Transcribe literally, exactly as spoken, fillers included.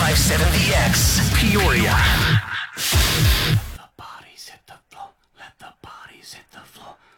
five seven The X, Peoria. Let the bodies hit the floor. Let the bodies hit the floor.